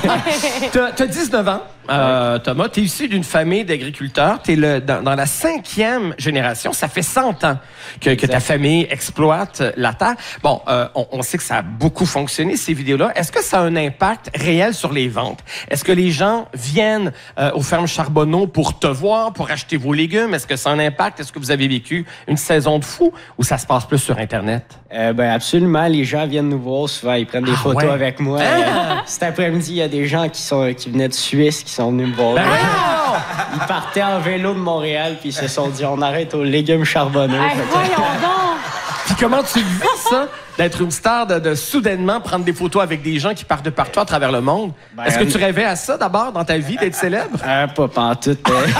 T'as 19 ans, Thomas. T'es issu d'une famille d'agriculteurs. T'es dans la 5e génération. Ça fait 100 ans que ta famille exploite la terre. Bon, on sait que ça a beaucoup fonctionné, ces vidéos-là. Est-ce que ça a un impact réel sur les ventes? Est-ce que les gens viennent aux fermes Charbonneau pour te voir, pour acheter vos légumes? Est-ce que ça a un impact? Est-ce que vous avez vécu une saison de fou ou ça se passe plus sur Internet? Absolument. Les gens viennent nous voir souvent. Ils prennent des photos avec moi. Cet après-midi, il y a des gens qui venaient de Suisse qui sont venus me voir. Ils partaient en vélo de Montréal puis ils se sont dit on arrête aux légumes Charbonneau. Voyons donc! Puis comment tu vis ça, d'être une star, de soudainement prendre des photos avec des gens qui partent de partout à travers le monde? Est-ce que tu rêvais à ça d'abord dans ta vie, d'être célèbre? Pas pantoute.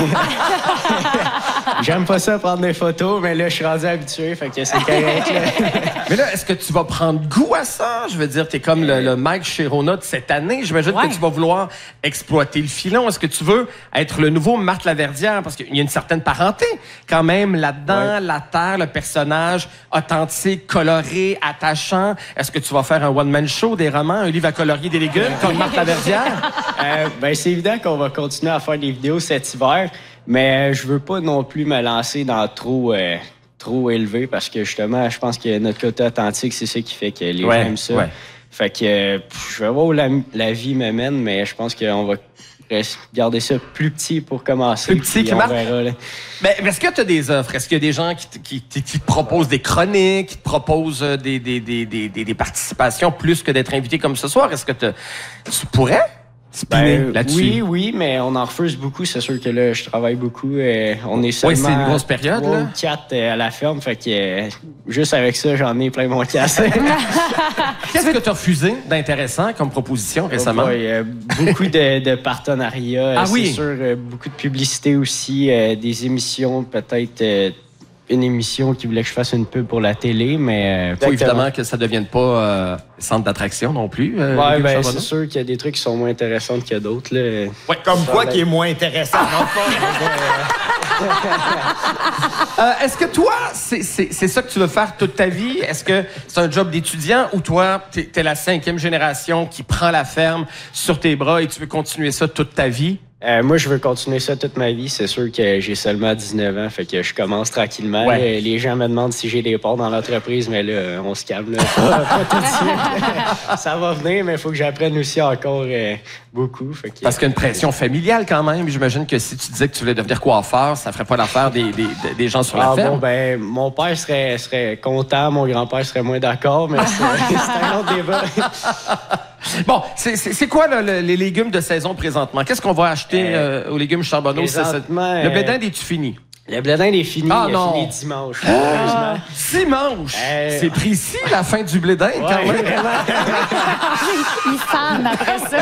J'aime pas ça prendre des photos, mais là, je suis rendu habitué, fait que c'est correct. Mais là, est-ce que tu vas prendre goût à ça? Je veux dire, t'es comme le Mike Chirona de cette année. J'imagine que tu vas vouloir exploiter le filon. Est-ce que tu veux être le nouveau Marthe Laverdière? Parce qu'il y a une certaine parenté quand même là-dedans, la terre, le personnage authentique, coloré, attachant. Est-ce que tu vas faire un one-man show, des romans, un livre à colorier des légumes comme Marthe Laverdière? C'est évident qu'on va continuer à faire des vidéos cet hiver. Mais je veux pas non plus me lancer dans trop élevé parce que justement, je pense que notre côté authentique, c'est ça qui fait que les gens aiment ça. Fait que je vais voir où la vie me mène, mais je pense qu'on va garder ça plus petit pour commencer. Plus petit que Marc? Mais est-ce que tu as des offres? Est-ce qu'il y a des gens qui te proposent des chroniques, qui te proposent des participations plus que d'être invité comme ce soir? Est-ce que tu pourrais? Oui, mais on en refuse beaucoup. C'est sûr que là, je travaille beaucoup. On est seulement c'est une grosse période, 3 ou 4 à la ferme. Fait que juste avec ça, j'en ai plein mon casse. Qu'est-ce que tu as refusé d'intéressant comme proposition récemment? Beaucoup de partenariats. C'est sûr, beaucoup de publicité aussi. Des émissions, peut-être... une émission qui voulait que je fasse une pub pour la télé, mais... Faut évidemment que ça ne devienne pas centre d'attraction non plus. C'est sûr qu'il y a des trucs qui sont moins intéressants que d'autres. Là. Comme quoi qui est moins intéressant, non pas? Est-ce que toi, c'est ça que tu veux faire toute ta vie? Est-ce que c'est un job d'étudiant ou toi, t'es la 5e génération qui prend la ferme sur tes bras et tu veux continuer ça toute ta vie? Moi, je veux continuer ça toute ma vie. C'est sûr que j'ai seulement 19 ans, fait que je commence tranquillement. Les gens me demandent si j'ai des parts dans l'entreprise, mais là, on se calme. Là. Pas tout de suite. Ça va venir, mais il faut que j'apprenne aussi encore beaucoup. Fait que, parce qu'il y a une pression familiale quand même. J'imagine que si tu disais que tu voulais devenir coiffeur, ça ferait pas l'affaire des gens sur la ferme. Mon père serait content, mon grand-père serait moins d'accord, mais c'est un autre débat. Bon, c'est quoi là, les légumes de saison présentement? Qu'est-ce qu'on va acheter aux légumes Charbonneau? Le blé d'Inde est-tu fini? Le blé d'Inde est fini. Il a fini dimanche. Dimanche! C'est précis, la fin du blé d'Inde, quand même. Il fan après ça.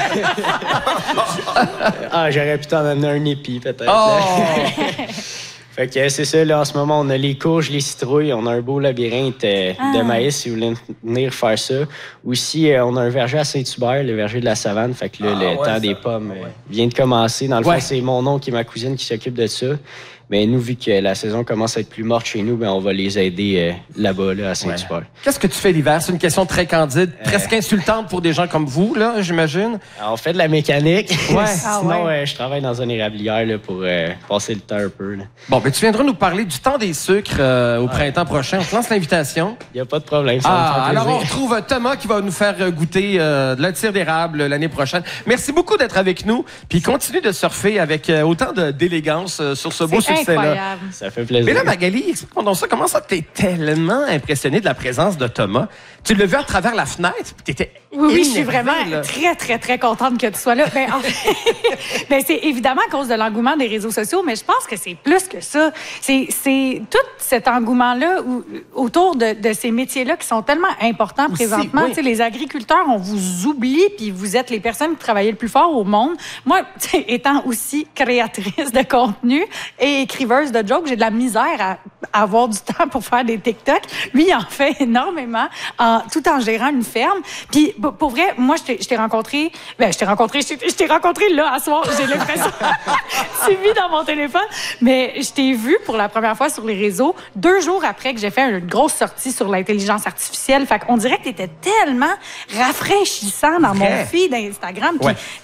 J'aurais pu t'en amener un épi, peut-être. Fait que c'est ça, là, en ce moment, on a les courges, les citrouilles, on a un beau labyrinthe de maïs, si vous voulez venir faire ça. Aussi, on a un verger à Saint-Hubert, le verger de la savane. Fait que là, le temps des pommes vient de commencer. Dans le fond, c'est mon oncle et ma cousine qui s'occupent de ça. Mais nous, vu que la saison commence à être plus morte chez nous, on va les aider là-bas, là, à Saint-Hubert. Qu'est-ce que tu fais l'hiver? C'est une question très candide, presque insultante pour des gens comme vous, là, j'imagine. On fait de la mécanique. Sinon, je travaille dans une érablière là, pour passer le temps un peu. Là. Bon, tu viendras nous parler du temps des sucres au printemps prochain. On te lance l'invitation. Il n'y a pas de problème. Ça me fait plaisir. Alors, on retrouve Thomas qui va nous faire goûter de la tire d'érable l'année prochaine. Merci beaucoup d'être avec nous. Puis continue de surfer avec autant d'élégance sur ce beau succès-là. Ça fait plaisir. Mais là, Magali, explique-moi ça. Comment ça, t'es tellement impressionné de la présence de Thomas? Tu l'as vu à travers la fenêtre, puis t'étais Oui, je suis vraiment très, très, très contente que tu sois là. En fait, c'est évidemment à cause de l'engouement des réseaux sociaux, mais je pense que c'est plus que ça. C'est tout cet engouement-là autour de ces métiers-là qui sont tellement importants présentement. Oui. Les agriculteurs, on vous oublie, puis vous êtes les personnes qui travaillent le plus fort au monde. Moi, étant aussi créatrice de contenu et écriveuse de jokes, j'ai de la misère à avoir du temps pour faire des TikTok. Lui, il en fait énormément, tout en gérant une ferme. Puis, pour vrai, moi, je t'ai rencontré... je t'ai rencontré là, à soir. J'ai l'impression... C'est vu dans mon téléphone. Mais je t'ai vu pour la première fois sur les réseaux 2 jours après que j'ai fait une grosse sortie sur l'intelligence artificielle. Fait qu'on dirait que t'étais tellement rafraîchissant dans mon feed d'Instagram. Puis